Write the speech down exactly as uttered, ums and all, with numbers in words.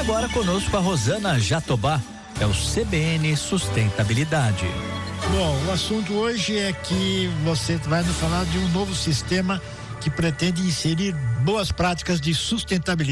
agora conosco a Rosana Jatobá, é o C B N Sustentabilidade. Bom, o assunto hoje é que você vai nos falar de um novo sistema que pretende inserir boas práticas de sustentabilidade